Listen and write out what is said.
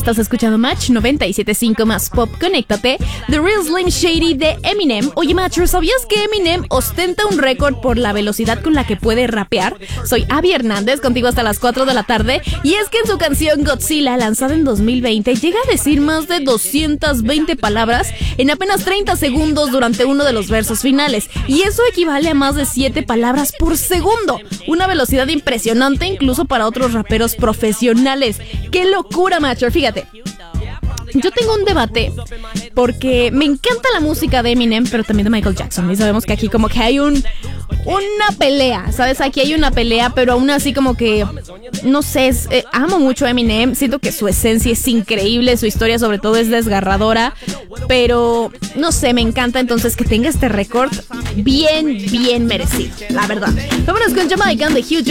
Estás escuchando Match 97.5 más Pop. Conéctate. The Real Slim Shady de Eminem. Oye, Matcher, ¿sabías que Eminem ostenta un récord por la velocidad con la que puede rapear? Soy Abby Hernández, contigo hasta las 4 de la tarde. Y es que en su canción Godzilla, lanzada en 2020, llega a decir más de 220 palabras en apenas 30 segundos durante uno de los versos finales. Y eso equivale a más de 7 palabras por segundo. Una velocidad impresionante incluso para otros raperos profesionales. ¡Qué locura, Matcher! Fíjate, yo tengo un debate porque me encanta la música de Eminem, pero también de Michael Jackson. Y sabemos que aquí como que hay una pelea, ¿sabes? Aquí hay una pelea, pero aún así como que, no sé, amo mucho a Eminem. Siento que su esencia es increíble, su historia sobre todo es desgarradora, pero no sé, me encanta entonces que tenga este récord bien merecido, la verdad. Vámonos con Jamaican de Hugh